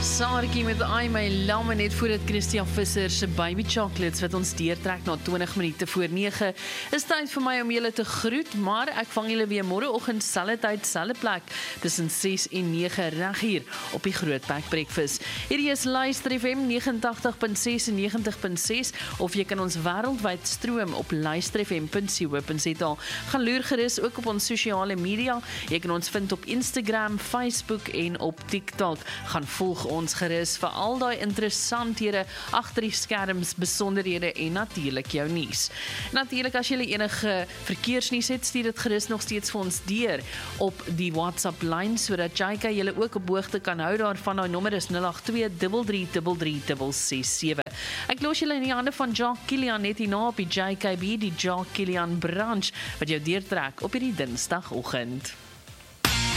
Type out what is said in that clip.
Saartjie met I My Lam net voordat Christian Visser se baby chocolates wat ons deurtrek na 20 minute voor 9 is tyd vir my om julle te groet, maar ek vang julle weer môreoggend selfde tyd, selfde plek tussen 6 en 9 reg hier op die Groot Pack Breakfast. Hierdie is Luister FM 89.6 en 90.6 of jy kan ons wêreldwyd stroom op luisterfm.co.za. Gaan loer gerus ook op ons sosiale media. Jy kan ons vind op Instagram, Facebook en op TikTok. Gaan volg ons gerus vir al daai interessanthede agter die skerms, besonderhede en natuurlik jou nuus. Natuurlik as jy enige verkeersnuus het, stuur dit gerus nog steeds vir ons deur op die WhatsApp lyn sodat JK julle ook op hoogte kan hou daarvan. Daai nommer is 082333367. Ek los julle in die hande van Jacques Kilian net hierna op die JKB, die Jacques Kilian branch wat jou deurtrek op hierdie Dinsdagoggend.